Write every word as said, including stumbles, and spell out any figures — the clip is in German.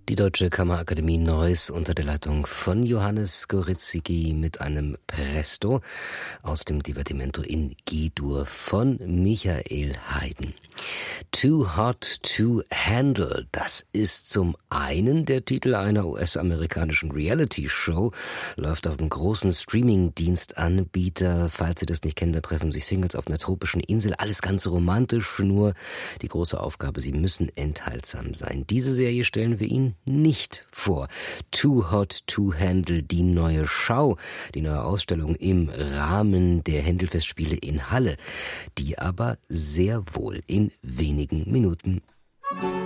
Die Deutsche Kammerakademie Neuss unter der Leitung von Johannes Gorizicki mit einem Presto aus dem Divertimento in G-Dur von Michael Haydn. Too Hot to Handle, das ist zum einen der Titel einer U S-amerikanischen Reality-Show, läuft auf einem großen Streaming-Dienstanbieter. Falls Sie das nicht kennen, da treffen sich Singles auf einer tropischen Insel. Alles ganz romantisch, nur die große Aufgabe, sie müssen enthaltsam sein. Diese Serie stellen wir Ihnen nicht vor. Too Hot to Handle, die neue Schau, die neue Ausstellung im Rahmen der Händelfestspiele in Halle, die aber sehr wohl in wenigen Minuten